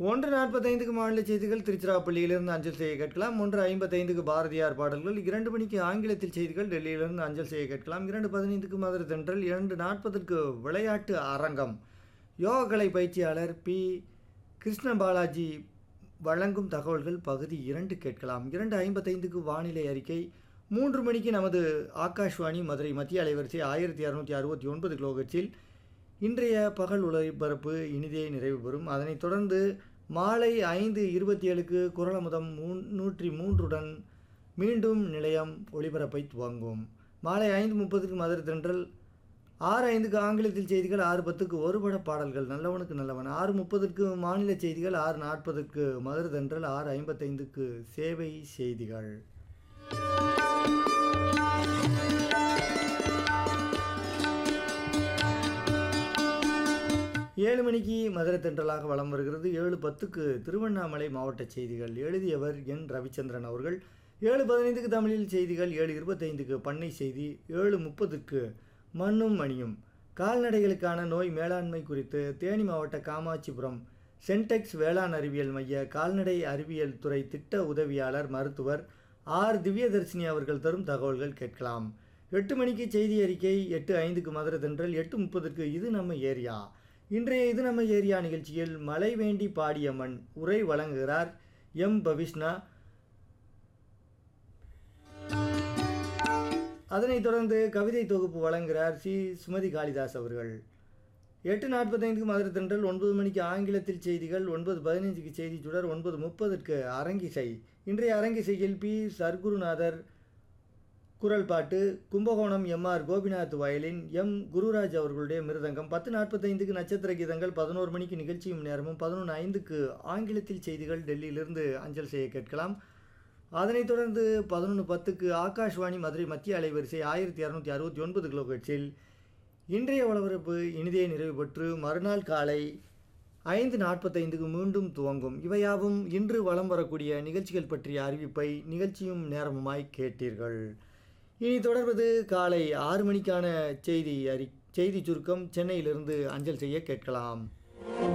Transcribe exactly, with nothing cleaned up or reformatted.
ஒன்று நாற்பத்தைந்துக்கு மாநில செய்திகள் திருச்சிராப்பள்ளியிலிருந்து அஞ்சல் செய்ய கேட்கலாம். ஒன்று ஐம்பத்தைந்துக்கு பாரதியார் பாடல்கள். இரண்டு மணிக்கு ஆங்கிலத்தில் செய்திகள் டெல்லியிலிருந்து அஞ்சல் செய்ய கேட்கலாம். இரண்டு பதினைந்துக்கு மதுரை தென்றல். இரண்டு நாற்பதுக்கு விளையாட்டு அரங்கம். யோகக்கலை பயிற்சியாளர் பி கிருஷ்ண பாலாஜி வழங்கும் தகவல்கள் பகுதி இரண்டு கேட்கலாம். இரண்டு ஐம்பத்தைந்துக்கு வானிலை அறிக்கை. மூன்று மணிக்கு நமது ஆகாஷ்வாணி மதுரை மத்திய அலைவரிசை ஆயிரத்தி இரநூத்தி அறுபத்தி ஒன்பது கிலோஹெர்ட்ஸில் இன்றைய பகல் ஒலிபரப்பு இனிதே நிறைவு பெறும். அதனைத் தொடர்ந்து மாலை ஐந்து இருபத்தி ஏழுக்கு குரலமுதம் முன்னூற்றி மூன்றுடன் மீண்டும் நிலையம் ஒளிபரப்பை துவங்கும். மாலை ஐந்து முப்பதுக்கு மதுரை தென்றல். ஆறு ஐந்துக்கு ஆங்கிலத்தில் செய்திகள். ஆறு பத்துக்கு ஒருபட பாடல்கள் நல்லவனுக்கு நல்லவன். ஆறு முப்பதுக்கு மாநில செய்திகள். ஆறு நாற்பதுக்கு மதுரை தென்றல். ஆறு ஐம்பத்தைந்துக்கு சேவை செய்திகள். ஏழு மணிக்கு மதுரை தென்றலாக வலம் வருகிறது. ஏழு பத்துக்கு திருவண்ணாமலை மாவட்ட செய்திகள். எழுதியவர் என் ரவிச்சந்திரன் அவர்கள். ஏழு பதினைந்துக்கு தமிழில் செய்திகள். ஏழு இருபத்தைந்துக்கு பண்ணை செய்தி. ஏழு முப்பதுக்கு மண்ணும் மணியும். கால்நடைகளுக்கான நோய் மேலாண்மை குறித்து தேனி மாவட்ட காமாட்சிபுரம் சென்டெக்ஸ் வேளாண் அறிவியல் மைய கால்நடை அறிவியல் துறை திட்ட உதவியாளர் மருத்துவர் ஆர் திவ்யதர்ஷினி அவர்கள் தரும் தகவல்கள் கேட்கலாம். எட்டு மணிக்கு செய்தி அறிக்கை. எட்டு ஐந்துக்கு மதுரை தென்றல். எட்டு முப்பதுக்கு இது நம்ம ஏரியா. இன்றைய இது நம்ம ஏரியா நிகழ்ச்சியில் மழை வேண்டி பாடியம்மன் உரை வழங்குகிறார் எம் பவிஷ்ணா. அதனைத் தொடர்ந்து கவிதை தொகுப்பு வழங்குகிறார் சி சுமதி காளிதாஸ் அவர்கள். எட்டு நாற்பத்தைந்துக்கு மதுரை தென்றல். ஒன்பது மணிக்கு ஆங்கிலத்தில் செய்திகள். ஒன்பது பதினைந்துக்கு செய்தி சுடர். ஒன்பது முப்பதுக்கு அரங்கிசை. இன்றைய அரங்கிசையில் பி சர்க்குருநாதர் குரல் பாட்டு. Kumbakonam M R Gopinath violin. M Gururaj அவர்களுடைய மிருதங்கம். பத்து நாற்பத்தைந்துக்கு நட்சத்திர கீதங்கள். பதினோரு மணிக்கு நிகழ்ச்சியும் நேரமும். பதினொன்று ஐந்துக்கு ஆங்கிலத்தில் செய்திகள் டெல்லியிலிருந்து அஞ்சல் செய்ய கேட்கலாம். அதனைத் தொடர்ந்து பதினொன்று பத்துக்கு ஆகாஷ்வாணி மதுரை மத்திய அலைவரிசை ஆயிரத்தி இரநூத்தி அறுபத்தி ஒன்பது கிலோஹெர்ட்ஸில் இன்றைய ஒலிபரப்பு இனிதே நிறைவு பெற்று மறுநாள் காலை ஐந்து நாற்பத்தைந்துக்கு மீண்டும் துவங்கும். இவையாவும் இன்று வலம் வரக்கூடிய நிகழ்ச்சிகள் பற்றிய அறிவிப்பை நிகழ்ச்சியும் நேரமுமாய் கேட்டீர்கள். இனி தொடர்வது காலை ஆறு மணிக்கான செய்தி அறி செய்தி சுருக்கம் சென்னையிலிருந்து அஞ்சல் செய்ய கேட்கலாம்.